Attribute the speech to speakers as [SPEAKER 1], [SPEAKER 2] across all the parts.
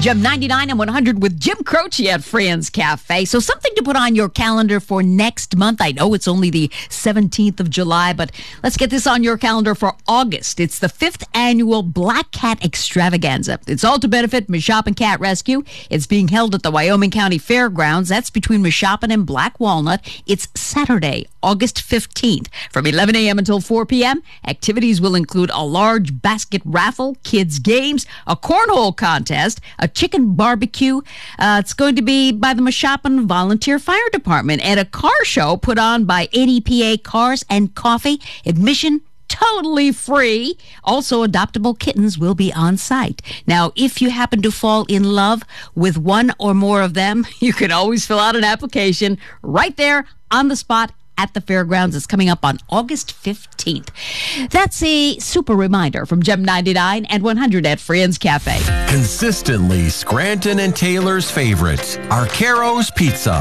[SPEAKER 1] Gem 99 and 100 with Jim Croce at Fran's Cafe. So something to put on your calendar for next month. I know it's only the 17th of July, but let's get this on your calendar for August. It's the 5th annual Black Cat Extravaganza. It's all to benefit Mashopin Cat Rescue. It's being held at the Wyoming County Fairgrounds. That's between Mashopin and Black Walnut. It's Saturday, August 15th from 11 a.m. until 4 p.m. Activities will include a large basket raffle, kids' games, a cornhole contest, a chicken barbecue. It's going to be by the Mashopin Volunteer Fire Department, and a car show put on by NEPA Cars and Coffee. Admission totally free. Also, adoptable kittens will be on site. Now, if you happen to fall in love with one or more of them, you can always fill out an application right there on the spot at the fairgrounds. It's coming up on August 15th. That's a super reminder from Gem 99 and 100 at Fran's Cafe.
[SPEAKER 2] Consistently Scranton and Taylor's favorite, Arcaro's Pizza,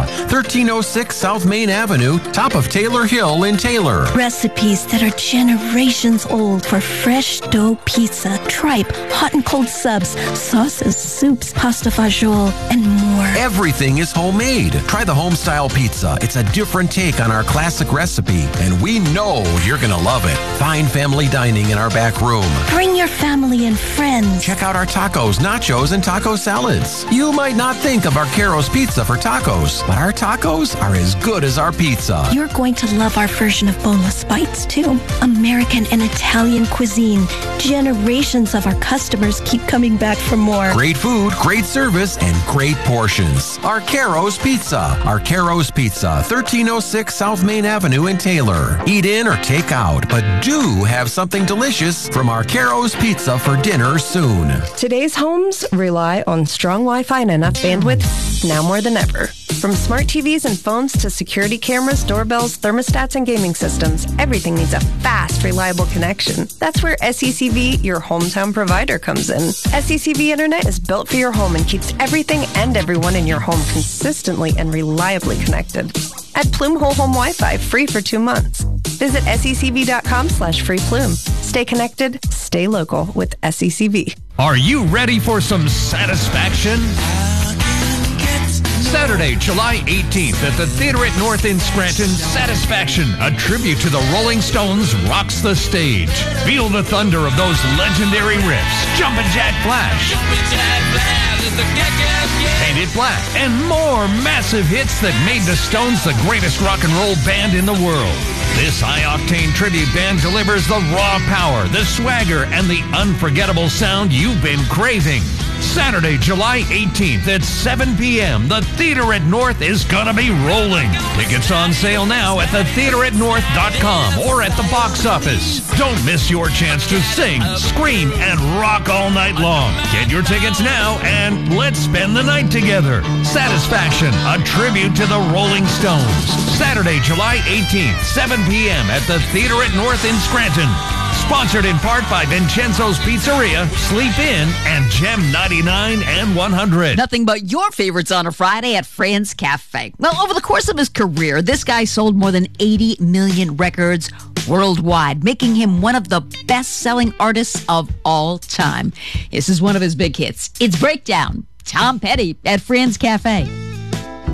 [SPEAKER 2] 1306 South Main Avenue, top of Taylor Hill in Taylor.
[SPEAKER 3] Recipes that are generations old for fresh dough pizza, tripe, hot and cold subs, sauces, soups, pasta fagioli, and more.
[SPEAKER 2] Everything is homemade. Try the home-style pizza. It's a different take on our classic recipe, and we know you're going to love it. Fine family dining in our back room.
[SPEAKER 3] Bring your family and friends.
[SPEAKER 2] Check out our tacos, nachos, and taco salads. You might not think of Arcaro's Pizza for tacos, but our tacos are as good as our pizza.
[SPEAKER 3] You're going to love our version of boneless bites, too. American and Italian cuisine. Generations of our customers keep coming back for more.
[SPEAKER 2] Great food, great service, and great portions. Arcaro's Pizza. Arcaro's Pizza, 1306 South Main Avenue in Taylor. Eat in or take out, but do have something delicious from Arcaro's Pizza for dinner soon.
[SPEAKER 4] Today's homes rely on strong Wi-Fi and enough bandwidth now more than ever. From smart TVs and phones to security cameras, doorbells, thermostats, and gaming systems, everything needs a fast, reliable connection. That's where SECV, your hometown provider, comes in. SECV Internet is built for your home and keeps everything and everyone in your home consistently and reliably connected. Add Plume Whole Home Wi-Fi free for 2 months. Visit secv.com/freeplume. Stay connected, stay local with SECV.
[SPEAKER 5] Are you ready for some satisfaction? Saturday, July 18th at the Theater at North in Scranton, Satisfaction, a tribute to the Rolling Stones, rocks the stage. Feel the thunder of those legendary riffs. Jumpin' Jack Flash. Paint It Black, and more massive hits that made the Stones the greatest rock and roll band in the world. This high-octane tribute band delivers the raw power, the swagger, and the unforgettable sound you've been craving. Saturday, July 18th at 7 p.m., the Theater at North is gonna be rolling. Tickets on sale now at thetheateratnorth.com or at the box office. Don't miss your chance to sing, scream, and rock all night long. Get your tickets now and let's spend the night together. Satisfaction, a tribute to the Rolling Stones. Saturday, July 18th, 7 p.m. at the Theater at North in Scranton. Sponsored in part by Vincenzo's Pizzeria, Sleep Inn, and Gem 99 and 100.
[SPEAKER 1] Nothing but your favorites on a Friday at Fran's Cafe. Well, over the course of his career, this guy sold more than 80 million records worldwide, making him one of the best-selling artists of all time. This is one of his big hits. It's Breakdown. Tom Petty at Fran's Cafe.